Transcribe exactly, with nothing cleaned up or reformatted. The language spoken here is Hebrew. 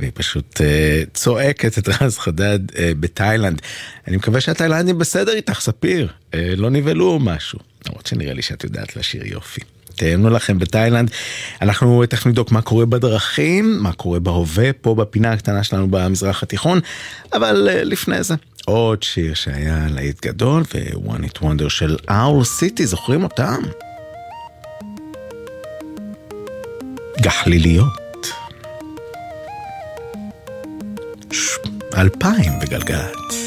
והיא פשוט uh, צועקת את רז חדד uh, בתאילנד. אני מקווה שהתאילנדים בסדר איתך, ספיר. Uh, לא נבלו משהו. למרות שנראה לי שאת יודעת לשיר יופי. תהיינו לכם בתאילנד. אנחנו תכף נבדוק מה קורה בדרכים, מה קורה בהווה, פה בפינה הקטנה שלנו במזרח התיכון. אבל uh, לפני זה, עוד שיר שהיה להיט גדול, ו-One It Wonder של Owl City, זוכרים אותם? גחליליות. אלפיים בגלגלת.